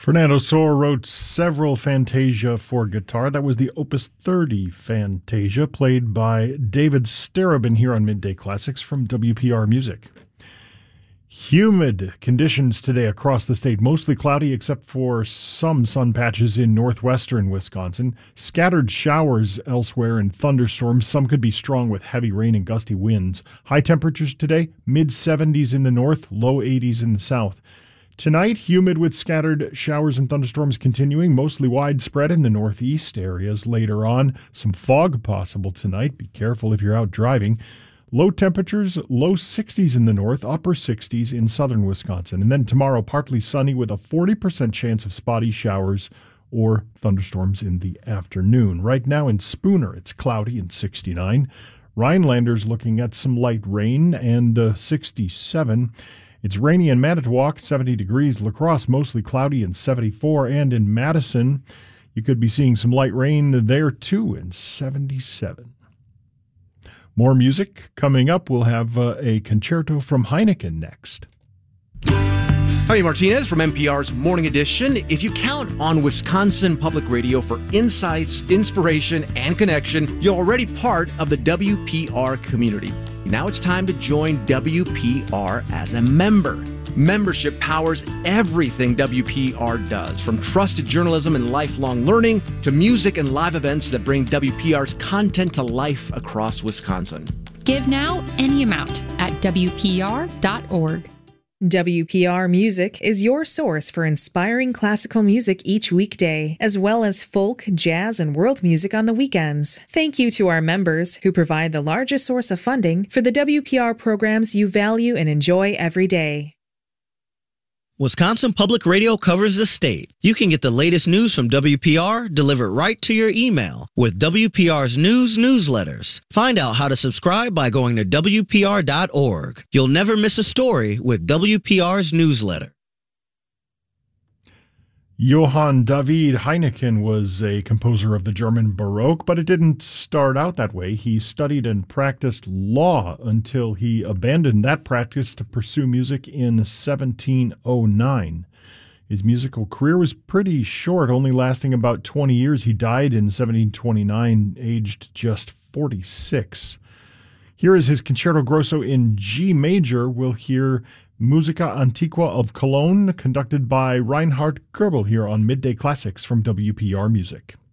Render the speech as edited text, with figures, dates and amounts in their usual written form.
Fernando Sor wrote several Fantasia for guitar. That was the Opus 30 Fantasia, played by David Starobin here on Midday Classics from WPR Music. Humid conditions today across the state, mostly cloudy except for some sun patches in northwestern Wisconsin. Scattered showers elsewhere and thunderstorms. Some could be strong with heavy rain and gusty winds. High temperatures today, mid-70s in the north, low 80s in the south. Tonight, humid with scattered showers and thunderstorms continuing, mostly widespread in the northeast areas. Later on, some fog possible tonight. Be careful if you're out driving. Low temperatures, low 60s in the north, upper 60s in southern Wisconsin. And then tomorrow, partly sunny with a 40% chance of spotty showers or thunderstorms in the afternoon. Right now in Spooner, it's cloudy and 69. Rhinelander's looking at some light rain and 67. It's rainy in Manitowoc, 70 degrees. La Crosse, mostly cloudy and 74. And in Madison, you could be seeing some light rain there too in 77. More music coming up. We'll have a concerto from Heineken next. Javi Martinez from NPR's Morning Edition. If you count on Wisconsin Public Radio for insights, inspiration, and connection, you're already part of the WPR community. Now it's time to join WPR as a member. Membership powers everything WPR does, from trusted journalism and lifelong learning to music and live events that bring WPR's content to life across Wisconsin. Give now any amount at WPR.org. WPR Music is your source for inspiring classical music each weekday, as well as folk, jazz, and world music on the weekends. Thank you to our members who provide the largest source of funding for the WPR programs you value and enjoy every day. Wisconsin Public Radio covers the state. You can get the latest news from WPR delivered right to your email with WPR's news newsletters. Find out how to subscribe by going to WPR.org. You'll never miss a story with WPR's newsletter. Johann David Heineken was a composer of the German Baroque, but it didn't start out that way. He studied and practiced law until he abandoned that practice to pursue music in 1709. His musical career was pretty short, only lasting about 20 years. He died in 1729, aged just 46. Here is his Concerto Grosso in G major. We'll hear Musica Antiqua of Cologne, conducted by Reinhard Goebel here on Midday Classics from WPR Music.